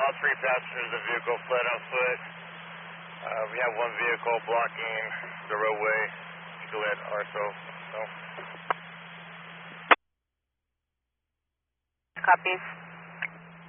all three passengers of the vehicle fled on foot. We have one vehicle blocking the roadway. Gillette Arso. So. Copies.